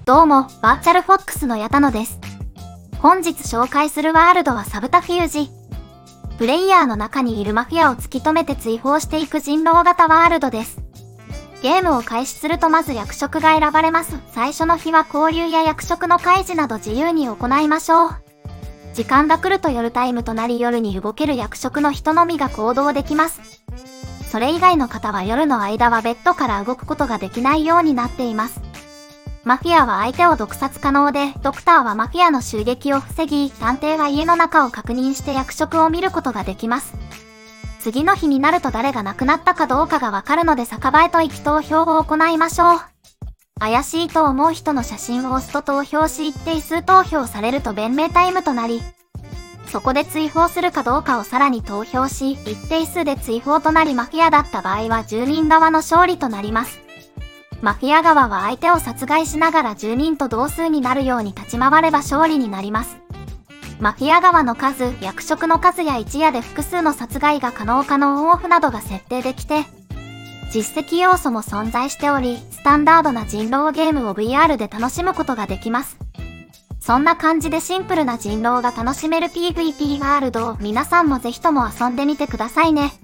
どうも、バーチャルフォックスの矢田野です。本日紹介するワールドはサブタフュージ。プレイヤーの中にいるマフィアを突き止めて追放していく人狼型ワールドです。ゲームを開始するとまず役職が選ばれます。最初の日は交流や役職の開示など自由に行いましょう。時間が来ると夜タイムとなり夜に動ける役職の人のみが行動できます。それ以外の方は夜の間はベッドから動くことができないようになっています。マフィアは相手を毒殺可能で、ドクターはマフィアの襲撃を防ぎ、探偵は家の中を確認して役職を見ることができます。次の日になると誰が亡くなったかどうかがわかるので酒場へと行き投票を行いましょう。怪しいと思う人の写真を押すと投票し一定数投票されると弁明タイムとなり、そこで追放するかどうかをさらに投票し、一定数で追放となりマフィアだった場合は住人側の勝利となります。マフィア側は相手を殺害しながら住人と同数になるように立ち回れば勝利になります。マフィア側の数、役職の数や一夜で複数の殺害が可能かのオンオフなどが設定できて、実績要素も存在しており、スタンダードな人狼ゲームを VR で楽しむことができます。そんな感じでシンプルな人狼が楽しめる PVP ワールドを皆さんもぜひとも遊んでみてくださいね。